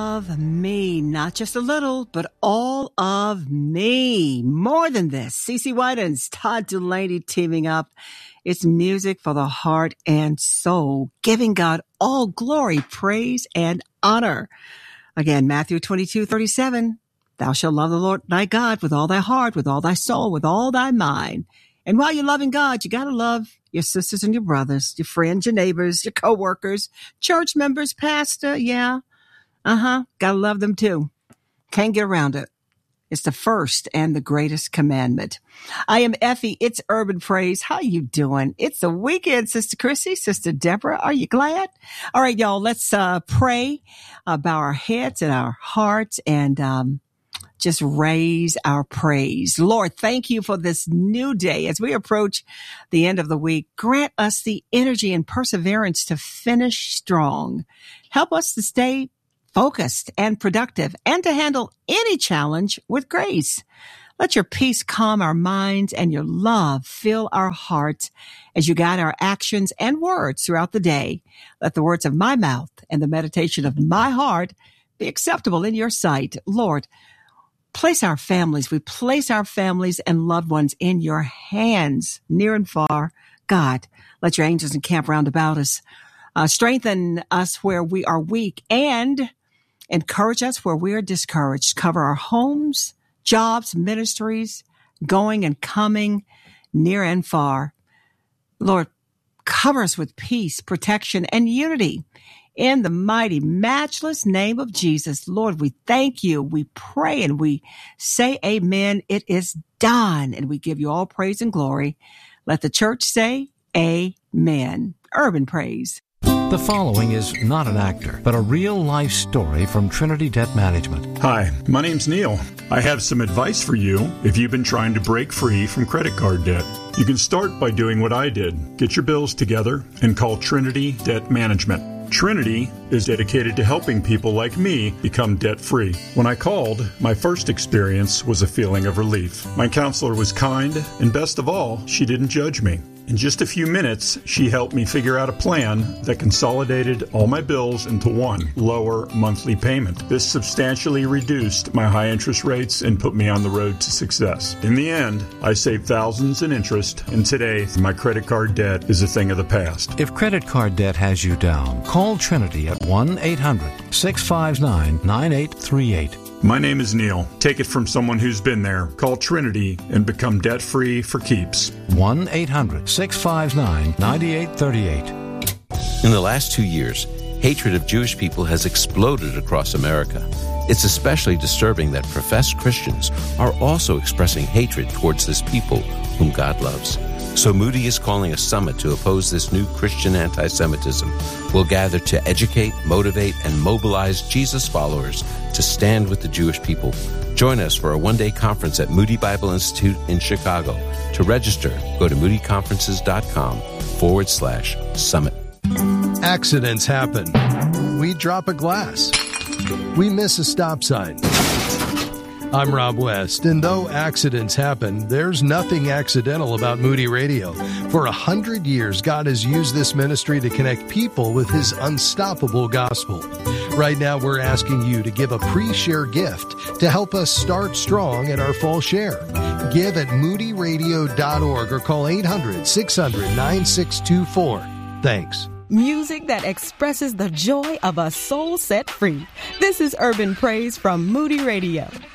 Of me, not just a little, but all of me. More than this, CeCe Winans, Todd Dulaney teaming up. It's music for the heart and soul, giving God all glory, praise, and honor. Again, Matthew 22:37, thou shalt love the Lord thy God with all thy heart, with all thy soul, with all thy mind. And while you're loving God, you got to love your sisters and your brothers, your friends, your neighbors, your coworkers, church members, pastor. Yeah. Gotta love them too. Can't get around it. It's the first and the greatest commandment. I am Effie. It's Urban Praise. How you doing? It's the weekend, Sister Chrissy, Sister Deborah. Are you glad? All right, y'all, let's pray, bow our heads and our hearts and just raise our praise. Lord, thank you for this new day. As we approach the end of the week, grant us the energy and perseverance to finish strong. Help us to stay focused and productive, and to handle any challenge with grace. Let your peace calm our minds and your love fill our hearts as you guide our actions and words throughout the day. Let the words of my mouth and the meditation of my heart be acceptable in your sight. Lord, we place our families and loved ones in your hands, near and far. God, let your angels encamp round about us. Strengthen us where we are weak and encourage us where we are discouraged. Cover our homes, jobs, ministries, going and coming, near and far. Lord, cover us with peace, protection, and unity. In the mighty, matchless name of Jesus, Lord, we thank you. We pray and we say amen. It is done. And we give you all praise and glory. Let the church say amen. Urban Praise. The following is not an actor, but a real-life story from Trinity Debt Management. Hi, my name's Neil. I have some advice for you if you've been trying to break free from credit card debt. You can start by doing what I did. Get your bills together and call Trinity Debt Management. Trinity is dedicated to helping people like me become debt-free. When I called, my first experience was a feeling of relief. My counselor was kind, and best of all, she didn't judge me. In just a few minutes, she helped me figure out a plan that consolidated all my bills into one lower monthly payment. This substantially reduced my high interest rates and put me on the road to success. In the end, I saved thousands in interest, and today, my credit card debt is a thing of the past. If credit card debt has you down, call Trinity at 1-800-659-9838. My name is Neil. Take it from someone who's been there. Call Trinity and become debt-free for keeps. 1-800-659-9838. In the last 2 years, hatred of Jewish people has exploded across America. It's especially disturbing that professed Christians are also expressing hatred towards this people whom God loves. So Moody is calling a summit to oppose this new Christian anti-Semitism. We'll gather to educate, motivate, and mobilize Jesus followers to stand with the Jewish people. Join us for a one-day conference at Moody Bible Institute in Chicago. To register, go to moodyconferences.com/summit. Accidents happen. We drop a glass. We miss a stop sign. I'm Rob West, and though accidents happen, there's nothing accidental about Moody Radio. For 100 years, God has used this ministry to connect people with His unstoppable gospel. Right now, we're asking you to give a pre-share gift to help us start strong at our fall share. Give at moodyradio.org or call 800-600-9624. Thanks. Music that expresses the joy of a soul set free. This is Urban Praise from Moody Radio.